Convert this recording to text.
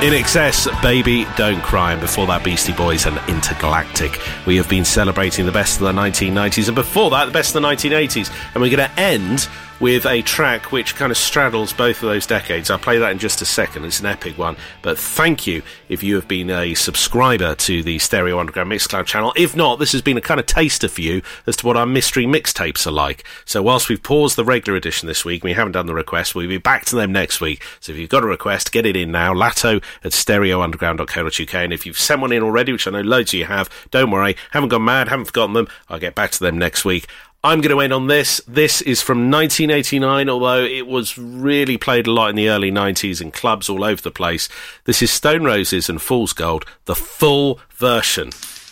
In Excess, Baby Don't Cry, and before that, Beastie Boys and Intergalactic. We have been celebrating the best of the 1990s, and before that, the best of the 1980s, and we're going to end with a track which kind of straddles both of those decades. I'll play that in just a second. It's an epic one. But thank you if you have been a subscriber to the Stereo Underground Mixcloud channel. If not, this has been a kind of taster for you as to what our mystery mixtapes are like. So whilst we've paused the regular edition this week, we haven't done the request, we'll be back to them next week. So if you've got a request, get it in now. lato@stereounderground.co.uk. And if you've sent one in already, which I know loads of you have, don't worry. Haven't gone mad, haven't forgotten them. I'll get back to them next week. I'm going to end on this. This is from 1989, although it was really played a lot in the early 90s in clubs all over the place. This is Stone Roses and Fool's Gold, the full version.